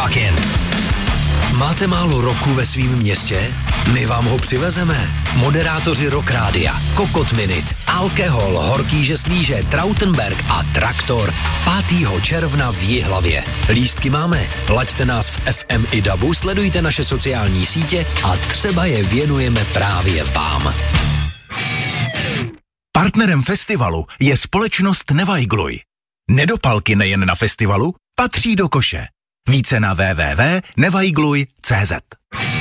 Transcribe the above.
Fucking. Máte málo roku ve svým městě? My vám ho přivezeme. Moderátoři Rock Rádia, Kokot Minute, Alkohol, Horký žeslíže, Trautenberg a Traktor 5. června v Jihlavě. Lístky máme, laďte nás v FM i DABu, sledujte naše sociální sítě a třeba je věnujeme právě vám. Partnerem festivalu je společnost Nevajgluj. Nedopalky nejen na festivalu patří do koše. Více na www.nevajgluj.cz.